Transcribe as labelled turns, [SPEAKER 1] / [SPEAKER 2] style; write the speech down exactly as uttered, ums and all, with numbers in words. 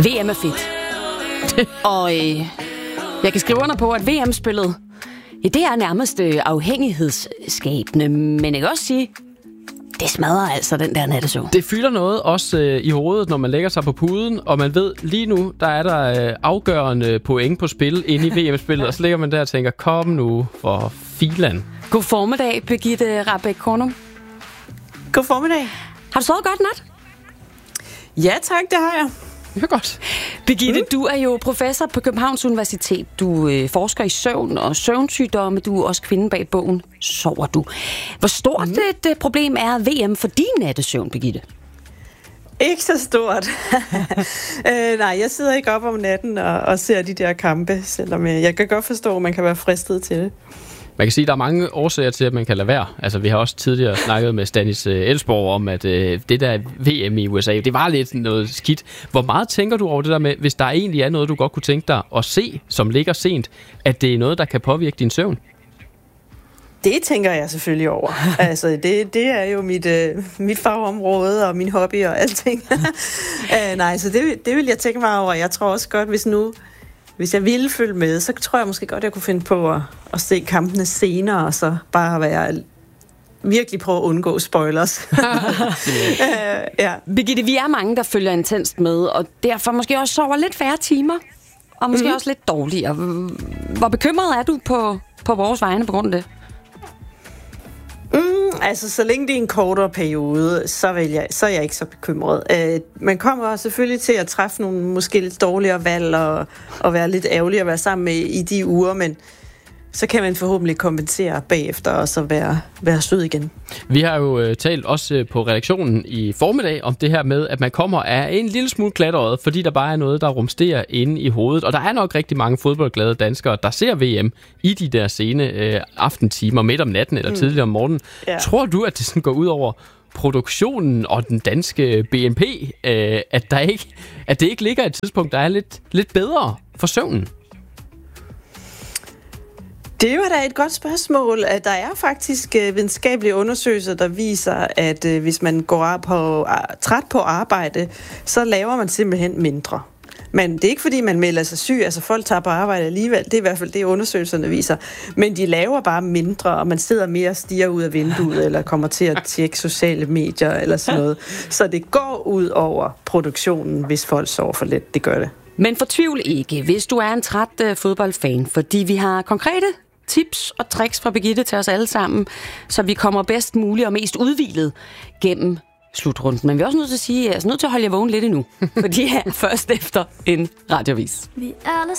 [SPEAKER 1] V M er fedt. Og øh, jeg kan skrive under på, at V M-spillet, ja, det er nærmest øh, afhængighedsskabende, men jeg kan også sige, det smadrer altså den der nattesøvn.
[SPEAKER 2] Det fylder noget også øh, i hovedet, når man lægger sig på puden, og man ved, lige nu, der er der øh, afgørende point på spil inde i V M-spillet, og så ligger man der og tænker, kom nu for filan.
[SPEAKER 1] God formiddag, Birgitte Rahbek Kornum.
[SPEAKER 3] God formiddag.
[SPEAKER 1] Har du sovet godt nat?
[SPEAKER 3] Ja tak, det har jeg.
[SPEAKER 2] Det er godt.
[SPEAKER 1] Birgitte, mm. du er jo professor på Københavns Universitet. Du øh, forsker i søvn og søvnsygdomme. Du er også kvinde bag bogen Sover du. Hvor stort mm. et uh, problem er V M for din nattesøvn, Birgitte?
[SPEAKER 3] Ikke så stort. øh, nej, jeg sidder ikke op om natten og, og ser de der kampe, selvom jeg, jeg kan godt forstå, at man kan være fristet til det.
[SPEAKER 2] Man kan sige, at der er mange årsager til, at man kan lade være. Altså, vi har også tidligere snakket med Stanis Elsborg om, at øh, det der V M i U S A, det var lidt noget skidt. Hvor meget tænker du over det der med, hvis der egentlig er noget, du godt kunne tænke dig at se, som ligger sent, at det er noget, der kan påvirke din søvn?
[SPEAKER 3] Det tænker jeg selvfølgelig over. altså, det, det er jo mit, øh, mit fagområde og min hobby og alting. uh, nej, så det, det vil jeg tænke mig over. Jeg tror også godt, hvis nu... Hvis jeg ville følge med, så tror jeg måske godt, at jeg kunne finde på at, at se kampene senere, og så bare være virkelig prøve at undgå spoilers. uh,
[SPEAKER 1] ja. Birgitte, vi er mange, der følger intenst med, og derfor måske også sover lidt færre timer, og måske mm-hmm. også lidt dårligere. Hvor bekymret er du på, på vores vegne på grund af det?
[SPEAKER 3] Mm, altså, så længe det er en kortere periode, så, vil jeg, så er jeg ikke så bekymret. Uh, man kommer selvfølgelig til at træffe nogle måske lidt dårligere valg, og, og være lidt ærgerlig at være sammen med i de uger, men så kan man forhåbentlig kompensere bagefter, og så være, være sød igen.
[SPEAKER 2] Vi har jo øh, talt også øh, på redaktionen i formiddag om det her med, at man kommer af en lille smule klatret, fordi der bare er noget, der rumsterer inde i hovedet. Og der er nok rigtig mange fodboldglade danskere, der ser V M i de der sene øh, aftentimer, midt om natten eller mm. tidligere om morgenen. Ja. Tror du, at det sådan går ud over produktionen og den danske B N P, øh, at, der ikke, at det ikke ligger et tidspunkt, der er lidt, lidt bedre for søvnen?
[SPEAKER 3] Det var da et godt spørgsmål. Der er faktisk videnskabelige undersøgelser, der viser, at hvis man går på, træt på arbejde, så laver man simpelthen mindre. Men det er ikke, fordi man melder sig syg. Altså, folk tager på arbejde alligevel. Det er i hvert fald det, undersøgelserne viser. Men de laver bare mindre, og man sidder mere og stiger ud af vinduet, eller kommer til at tjekke sociale medier, eller sådan noget. Så det går ud over produktionen, hvis folk sover for lidt. Det gør det.
[SPEAKER 1] Men fortvivl ikke, hvis du er en træt uh, fodboldfan, fordi vi har konkrete tips og tricks fra Birgitte til os alle sammen, så vi kommer bedst muligt og mest udhvilet gennem slutrunden. Men vi er også nødt til at sige, altså nødt til at holde jer vågen lidt endnu, for de er først efter en radiovis.
[SPEAKER 4] Vi alle